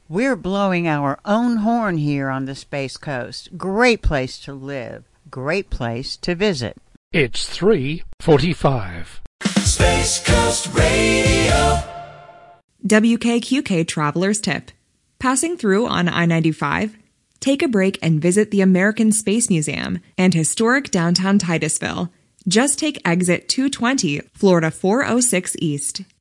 We're blowing our own horn here on the Space Coast. Great place to live. Great place to visit. It's 3:45. Space Coast Radio. WKQK Traveler's Tip. Passing through on I-95, take a break and visit the American Space Museum and historic downtown Titusville. Just take exit 220, Florida 406 East.